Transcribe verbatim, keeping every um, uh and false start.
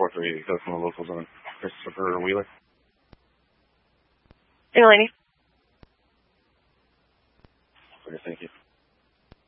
after we go from the locals on Christopher Wheeler. Delaney. Okay, thank you.